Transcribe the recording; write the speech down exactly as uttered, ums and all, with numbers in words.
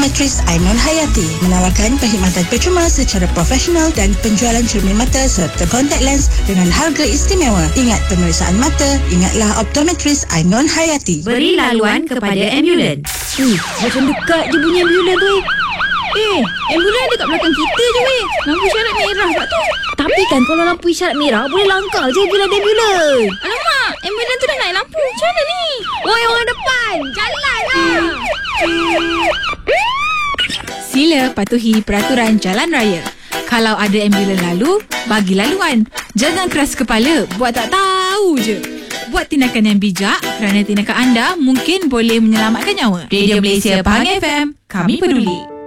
Optometris Ainon Hayati menawarkan perkhidmatan percuma secara profesional dan penjualan cermin mata serta kontak lens dengan harga istimewa. Ingat pemeriksaan mata, ingatlah Optometris Ainon Hayati. Beri laluan kepada ambulans. Eh, macam dekat je bunyi ambulans tu. Eh, ambulans dekat belakang kita je weh. Lampu isyarat merah pula tu. Tapi kan kalau lampu isyarat merah boleh langkah je bila ada ambulans. Alamak, ambulans tu dah naik lampu. Macam mana ni? Oi, orang depan, jalan lah. Sila patuhi peraturan jalan raya. Kalau ada ambulans lalu, bagi laluan. Jangan keras kepala, buat tak tahu je. Buat tindakan yang bijak kerana tindakan anda mungkin boleh menyelamatkan nyawa. Radio Malaysia Pahang F M, kami peduli.